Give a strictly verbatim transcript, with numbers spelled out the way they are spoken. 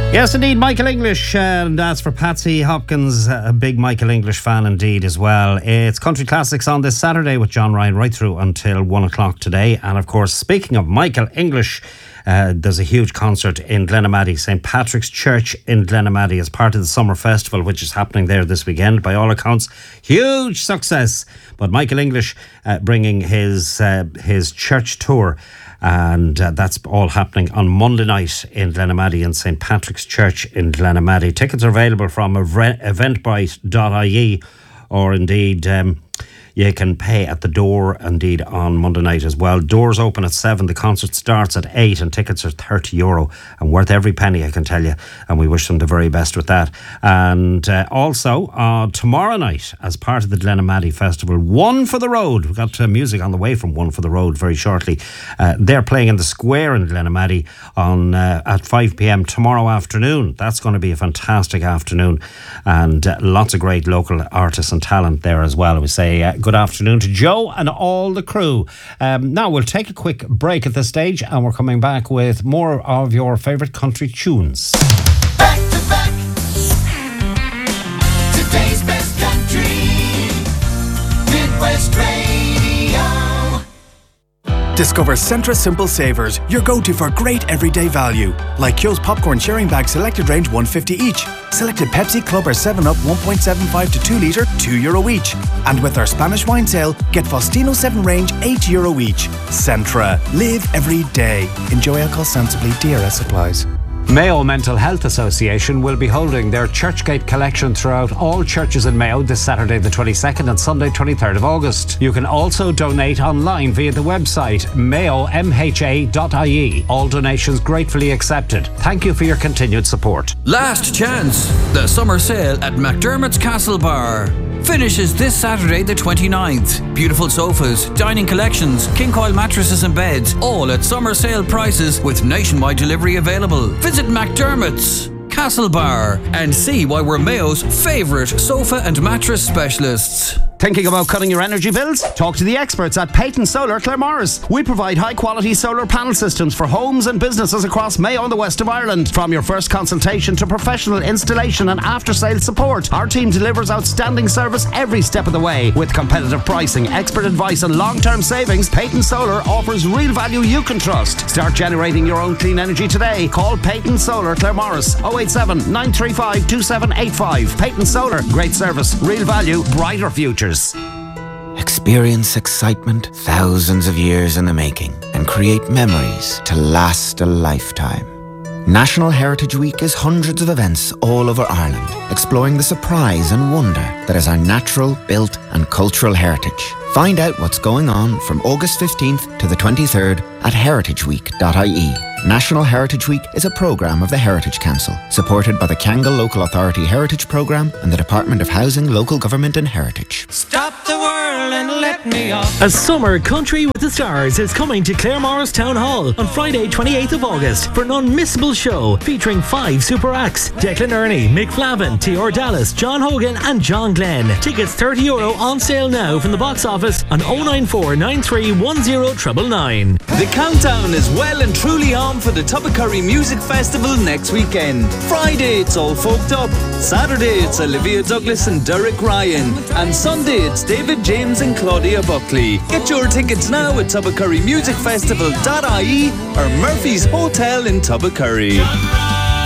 Yes, indeed, Michael English, and that's for Patsy Hopkins, a big Michael English fan indeed as well. It's Country Classics on this Saturday with John Ryan right through until one o'clock today. And of course, speaking of Michael English, uh, there's a huge concert in Glenamaddy, Saint Patrick's Church in Glenamaddy, as part of the Summer Festival, which is happening there this weekend. By all accounts, huge success. But Michael English uh, bringing his uh, his church tour. And uh, that's all happening on Monday night in Glenamaddy in Saint Patrick's Church in Glenamaddy. Tickets are available from eventbrite dot I E, or indeed um, you can pay at the door indeed on Monday night as well. Doors open at seven, the concert starts at eight, and tickets are thirty euro and worth every penny, I can tell you, and we wish them the very best with that. And uh, also uh, tomorrow night, as part of the Glenamaddy Festival, One for the Road, we've got uh, music on the way from One for the Road very shortly. Uh, they're playing in the Square in Glenamaddy on uh, at five p.m. tomorrow afternoon. That's going to be a fantastic afternoon, and uh, lots of great local artists and talent there as well. We say uh, good afternoon to Joe and all the crew. Um, now we'll take a quick break at this stage, and we're coming back with more of your favourite country tunes. Back to back, today's best country, Midwest Radio. Discover Centra Simple Savers, your go-to for great everyday value. Like Kyo's popcorn sharing bag, selected range one fifty each. Selected Pepsi, Club or seven up one point seven five to two litre, two euro each. And with our Spanish wine sale, get Faustino seven range, eight euro each. Centra, live every day. Enjoy alcohol sensibly, D R S applies. Mayo Mental Health Association will be holding their Churchgate collection throughout all churches in Mayo this Saturday the twenty-second and Sunday twenty-third of August. You can also donate online via the website mayo m h a dot I E. All donations gratefully accepted. Thank you for your continued support. Last chance. The summer sale at McDermott's Castle Bar finishes this Saturday the twenty-ninth. Beautiful sofas, dining collections, king coil mattresses and beds, all at summer sale prices with nationwide delivery available. Visit McDermott's Castle Bar and see why we're Mayo's favourite sofa and mattress specialists. Thinking about cutting your energy bills? Talk to the experts at Peyton Solar Claremorris. We provide high-quality solar panel systems for homes and businesses across Mayo and the west of Ireland. From your first consultation to professional installation and after-sales support, our team delivers outstanding service every step of the way. With competitive pricing, expert advice and long-term savings, Peyton Solar offers real value you can trust. Start generating your own clean energy today. Call Peyton Solar Claremorris oh eight seven, nine three five, two seven eight five. Peyton Solar, great service, real value, brighter futures. Experience excitement thousands of years in the making and create memories to last a lifetime. National Heritage Week is hundreds of events all over Ireland, exploring the surprise and wonder that is our natural, built and cultural heritage. Find out what's going on from August fifteenth to the twenty-third at heritage week dot I E. National Heritage Week is a programme of the Heritage Council, supported by the Kangal Local Authority Heritage Programme and the Department of Housing, Local Government and Heritage. Stop the world and let me off. A summer country with the stars is coming to Claremorris Town Hall on Friday twenty-eighth of August for an unmissable show featuring five super acts: Declan Ernie, Mick Flavin, T R Dallas, John Hogan and John Glenn. Tickets thirty euro on sale now from the box office on oh nine four nine three one oh nine nine nine. The countdown is well and truly on for the Tuppacurry Music Festival next weekend. Friday it's All Folked Up, Saturday it's Olivia Douglas and Derek Ryan, and Sunday it's David James and Claudia Buckley. Get your tickets now at tuppacurry music festival dot I E or Murphy's Hotel in Tuppacurry.